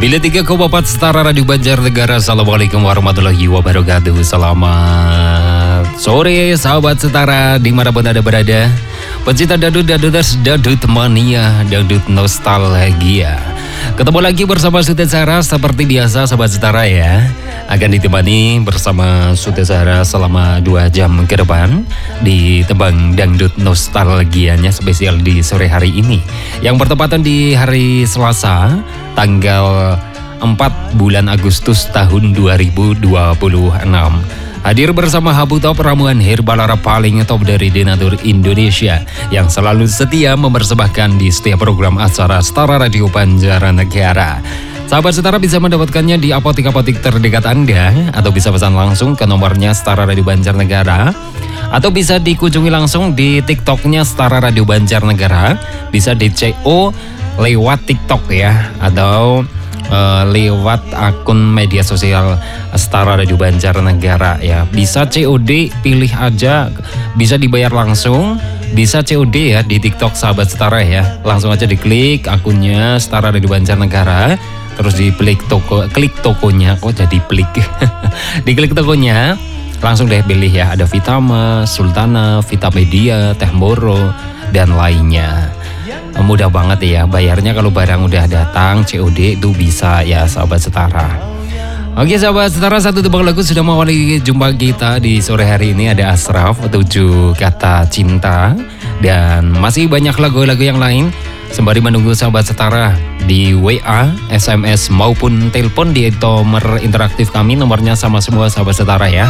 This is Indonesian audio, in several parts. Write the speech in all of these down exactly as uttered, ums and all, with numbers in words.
sembilan puluh tiga koma empat Setara Radio Banjarnegara. Assalamualaikum warahmatullahi wabarakatuh. Selamat sore sahabat Setara dimanapun Anda berada. Pecinta dangdut, dangduters, dangdut mania, dangdut nostalgia. Ketemu lagi bersama Sutesara seperti biasa sahabat Setara ya. Akan ditemani bersama Sutesara selama dua jam ke depan di tembang dangdut nostalgianya spesial di sore hari ini, yang bertepatan di hari Selasa tanggal empat bulan Agustus tahun dua ribu dua puluh enam. Hadir bersama Habu Top, ramuan herbalara paling top dari Denatur Indonesia, yang selalu setia mempersembahkan di setiap program acara Setara Radio Banjarnegara. Sahabat Setara bisa mendapatkannya di apotik-apotik terdekat Anda, atau bisa pesan langsung ke nomornya Setara Radio Banjarnegara, atau bisa dikunjungi langsung di TikToknya Setara Radio Banjarnegara. Bisa di C O lewat TikTok ya, atau Uh, lewat akun media sosial Setara Radio Banjarnegara ya. Bisa C O D, pilih aja, bisa dibayar langsung, bisa C O D ya di TikTok sahabat Setara ya. Langsung aja diklik akunnya Setara Radio Banjarnegara, terus diklik toko, klik tokonya, kok jadi klik diklik tokonya, langsung deh pilih ya. Ada Vitama, Sultana, Vitamedia, Teh Moro, dan lainnya. Mudah banget ya bayarnya, kalau barang udah datang C O D itu bisa ya sahabat Setara. Oke sahabat Setara, satu tebang lagu sudah mengawali jumpa kita di sore hari ini. Ada Ashraf, Tujuh Kata Cinta, dan masih banyak lagu-lagu yang lain. Sembari menunggu sahabat Setara di W A, S M S maupun telepon di nomor interaktif kami. Nomornya sama semua sahabat Setara ya,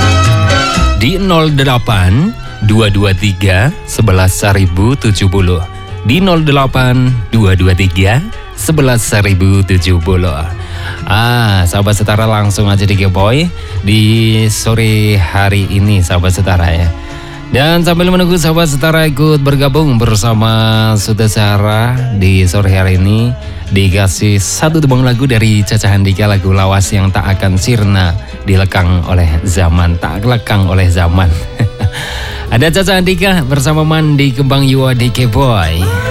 di nol delapan dua dua tiga sebelas seribu tujuh puluh, di nol delapan dua dua tiga sebelas seribu tujuh puluh. Ah, sahabat Setara langsung aja digepoy di sore hari ini sahabat Setara ya. Dan sambil menunggu sahabat Setara ikut bergabung bersama Sutesara di sore hari ini, dikasih satu tebang lagu dari Caca Handika, lagu lawas yang tak akan sirna dilekang oleh zaman, tak lekang oleh zaman. Ada Caca Handika bersama Mandi Kembang Yuwa D K Boy.